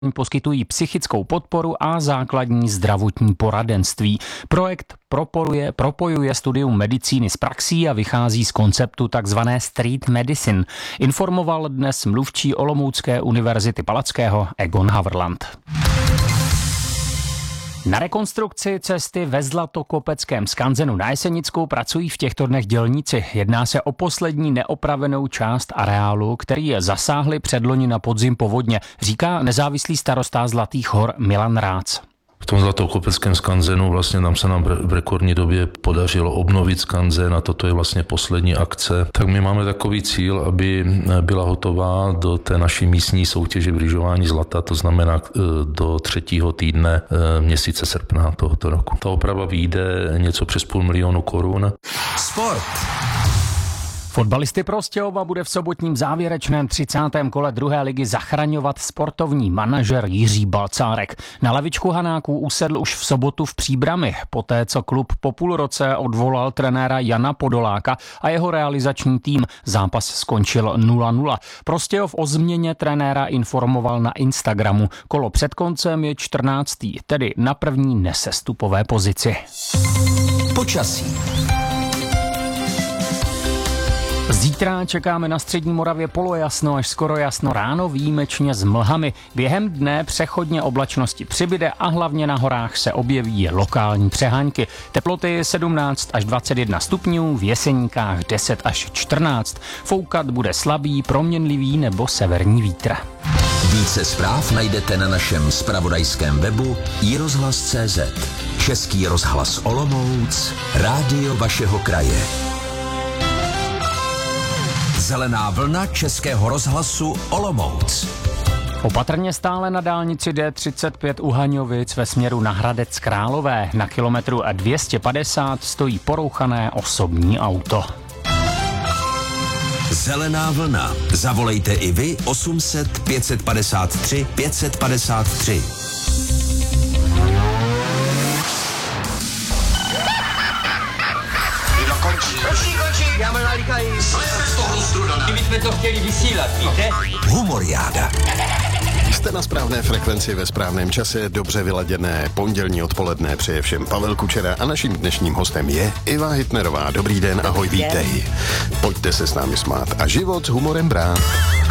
poskytují psychickou podporu a základní zdravotní poradenství. Projekt propojuje studium medicíny s praxí a vychází z konceptu takzvané street medicine. Informoval dnes mluvčí Olomoucké univerzity Palackého Egon Havrland. Na rekonstrukci cesty ve Zlatokopeckém skanzenu na Jesenickou pracují v těchto dnech dělníci. Jedná se o poslední neopravenou část areálu, který zasáhli předloni na podzim povodně, říká nezávislý starosta Zlatých Hor Milan Rác. V tom Zlatokopeckém skanzenu nám se v rekordní době podařilo obnovit skanzen a toto je vlastně poslední akce. Tak my máme takový cíl, aby byla hotová do té naší místní soutěže v rýžování zlata, to znamená do 3. týdne měsíce srpna tohoto roku. Ta oprava vyjde něco přes 500 000 korun. Sport. Fotbalisty Prostějova bude v sobotním závěrečném 30. kole druhé ligy zachraňovat sportovní manažer Jiří Balcárek. Na lavičku Hanáků usedl už v sobotu v Příbrami, poté co klub po půl roce odvolal trenéra Jana Podoláka a jeho realizační tým. Zápas skončil 0-0. Prostějov o změně trenéra informoval na Instagramu. Kolo před koncem je 14., tedy na první nesestupové pozici. Počasí. Zítra čekáme na střední Moravě polojasno až skoro jasno, ráno výjimečně s mlhami. Během dne přechodně oblačnosti přibyde a hlavně na horách se objeví lokální přehánky. Teploty 17 až 21 stupňů, v Jeseníkách 10 až 14. Foukat bude slabý, proměnlivý nebo severní vítr. Více zpráv najdete na našem zpravodajském webu iRozhlas.cz. Český rozhlas Olomouc, rádio vašeho kraje. Zelená vlna Českého rozhlasu Olomouc. Opatrně stále na dálnici D35 u Haňovic ve směru na Hradec Králové. Na kilometru 250 stojí porouchané osobní auto. Zelená vlna. Zavolejte i vy 800 553 553. Já mám nalíkají. Kdybychom to chtěli vysílat, víte? Humoriáda. Jste na správné frekvenci ve správném čase, dobře vyladěné pondělní odpoledne přeje všem Pavel Kučera a naším dnešním hostem je Iva Hitnerová. Dobrý den, ahoj, vítej. Pojďte se s námi smát a život s humorem brát.